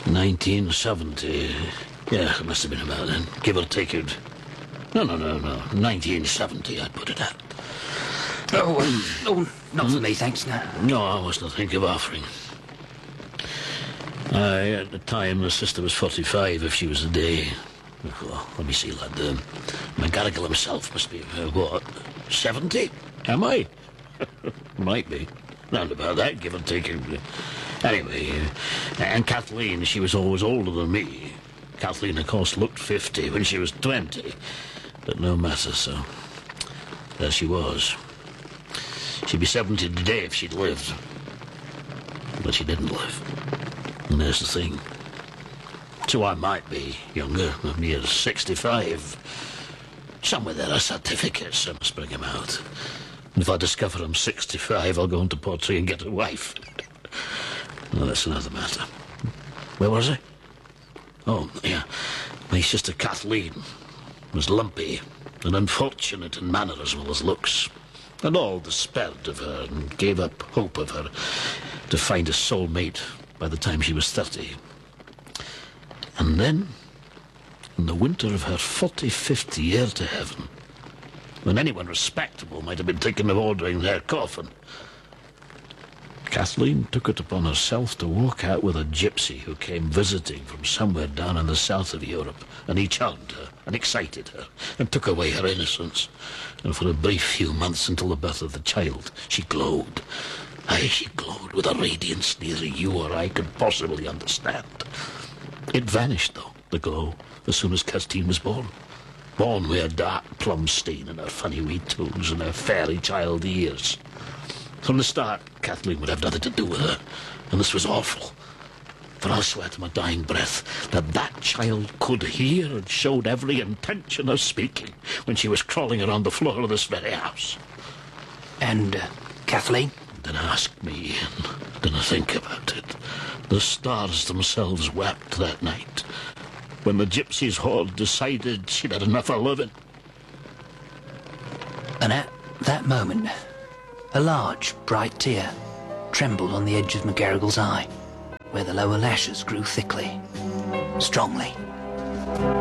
1970. Yeah, it must have been about then. Give or take it. No. 1970, I'd put it at. Oh, not for me, thanks, no. No, I was not thinking of offering. At the time, the sister was 45 if she was a day. Oh, let me see, lad. McGarrigle himself must be, 70? Am I? Might be. Round about that, give or take. Anyway, and Kathleen, she was always older than me. Kathleen, of course, looked 50 when she was 20. But no matter, so there she was. She'd be 70 today if she'd lived. But she didn't live. And there's the thing. So I might be younger, near 65. Somewhere there are certificates, so I must bring them out. And if I discover I'm 65, I'll go into Portree and get a wife. Well, that's another matter. Where was I? Oh, yeah. My sister Kathleen was lumpy and unfortunate in manner as well as looks. And all despaired of her and gave up hope of her to find a soulmate by the time she was 30. And then, in the winter of her 45th year to heaven, when anyone respectable might have been thinking of ordering their coffin, Kathleen took it upon herself to walk out with a gypsy who came visiting from somewhere down in the south of Europe, and he charmed her and excited her and took away her innocence. And for a brief few months until the birth of the child, she glowed. Aye, she glowed with a radiance neither you or I could possibly understand. It vanished, though, the glow, as soon as Kirstine was born. Born with a dark plum stain in her funny wee toes and her fairy child ears. From the start, Kathleen would have nothing to do with her, and this was awful. For I'll swear to my dying breath that child could hear and showed every intention of speaking when she was crawling around the floor of this very house. And, Kathleen? Then ask me, and then I think about it. The stars themselves wept that night, when the gypsy's horde decided she'd had enough of living. And at that moment, a large, bright tear trembled on the edge of McGarrigle's eye, where the lower lashes grew thickly, strongly.